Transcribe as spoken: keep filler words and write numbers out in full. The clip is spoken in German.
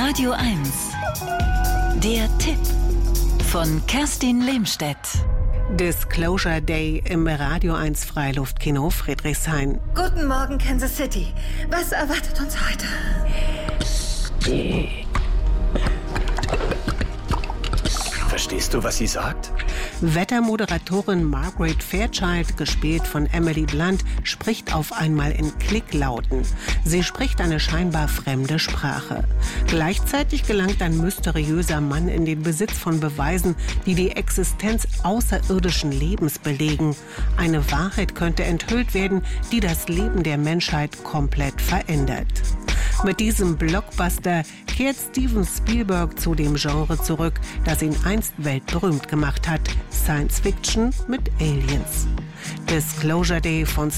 Radio eins. Der Tipp von Kerstin Lehmstedt. Disclosure Day im Radio eins Freiluftkino Friedrichshain. Guten Morgen, Kansas City. Was erwartet uns heute? Verstehst du, was sie sagt? Wettermoderatorin Margaret Fairchild, gespielt von Emily Blunt, spricht auf einmal in Klicklauten. Sie spricht eine scheinbar fremde Sprache. Gleichzeitig gelangt ein mysteriöser Mann in den Besitz von Beweisen, die die Existenz außerirdischen Lebens belegen. Eine Wahrheit könnte enthüllt werden, die das Leben der Menschheit komplett verändert. Mit diesem Blockbuster kehrt Steven Spielberg zu dem Genre zurück, das ihn einst weltberühmt gemacht hat: Science Fiction mit Aliens. Disclosure Day von